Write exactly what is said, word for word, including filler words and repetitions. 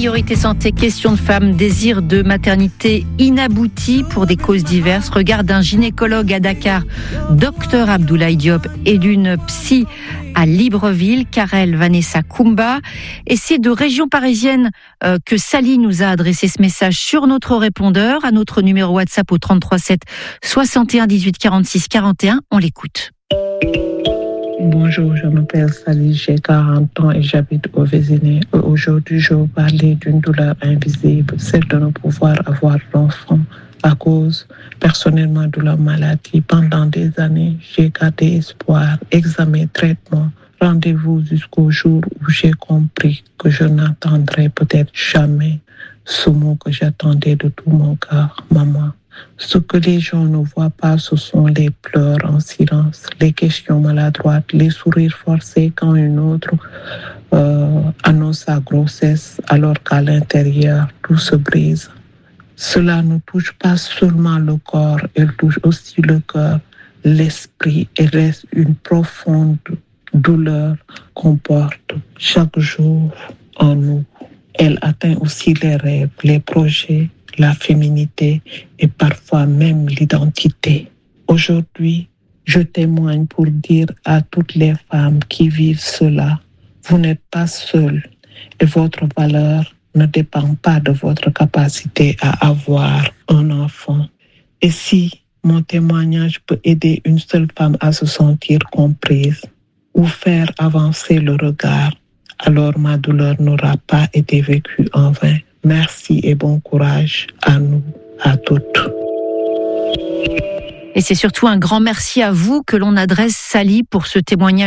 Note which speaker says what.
Speaker 1: Priorité santé, question de femmes, désir de maternité inabouti pour des causes diverses. Regard d'un gynécologue à Dakar, docteur Abdoulaye Diop, et d'une psy à Libreville, Karel Vanessa Koumba. Et c'est de région parisienne euh, que Sally nous a adressé ce message sur notre répondeur, à notre numéro WhatsApp au trente-trois sept soixante et un dix-huit quarante-six quarante et un. On l'écoute.
Speaker 2: Bonjour, je m'appelle Sally, j'ai quarante ans et j'habite au Vésiné. Aujourd'hui, je vais vous parler d'une douleur invisible, celle de ne pouvoir avoir d'enfant à cause, personnellement, de la maladie. Pendant des années, j'ai gardé espoir, examen, traitement, rendez-vous jusqu'au jour où j'ai compris que je n'entendrai peut-être jamais ce mot que j'attendais de tout mon cœur, maman. Ce que les gens ne voient pas, ce sont les pleurs en silence, les questions maladroites, les sourires forcés quand une autre euh, annonce sa grossesse alors qu'à l'intérieur, tout se brise. Cela ne touche pas seulement le corps, elle touche aussi le cœur, l'esprit et reste une profonde douleur qu'on porte chaque jour en nous. Elle atteint aussi les rêves, les projets, la féminité et parfois même l'identité. Aujourd'hui, je témoigne pour dire à toutes les femmes qui vivent cela, vous n'êtes pas seules et votre valeur ne dépend pas de votre capacité à avoir un enfant. Et si mon témoignage peut aider une seule femme à se sentir comprise ou faire avancer le regard, alors ma douleur n'aura pas été vécue en vain. Merci et bon courage à nous, à toutes.
Speaker 1: Et c'est surtout un grand merci à vous que l'on adresse, Sally, pour ce témoignage